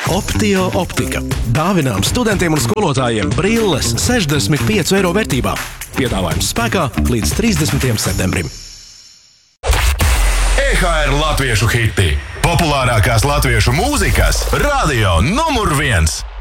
Optio optika. Dāvinām studentiem un skolotājiem brilles 65 eiro vērtībā. Piedāvājums spēkā līdz 30. septembrim. EHR latviešu hiti. Populārākās latviešu mūzikas radio numur 1.